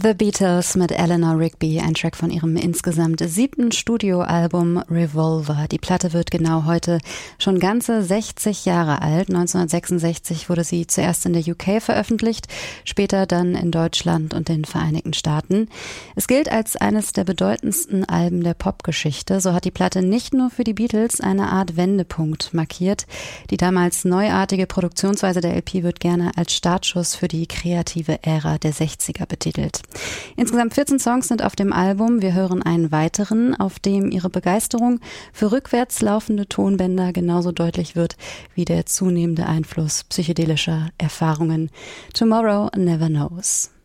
The Beatles mit Eleanor Rigby, ein Track von ihrem insgesamt 7. Studioalbum Revolver. Die Platte wird genau heute schon ganze 60 Jahre alt. 1966 wurde sie zuerst in der UK veröffentlicht, später dann in Deutschland und den Vereinigten Staaten. Es gilt als eines der bedeutendsten Alben der Popgeschichte. So hat die Platte nicht nur für die Beatles eine Art Wendepunkt markiert. Die damals neuartige Produktionsweise der LP wird gerne als Startschuss für die kreative Ära der 60er betitelt. Insgesamt 14 Songs sind auf dem Album. Wir hören einen weiteren, auf dem ihre Begeisterung für rückwärts laufende Tonbänder genauso deutlich wird wie der zunehmende Einfluss psychedelischer Erfahrungen. Tomorrow Never Knows.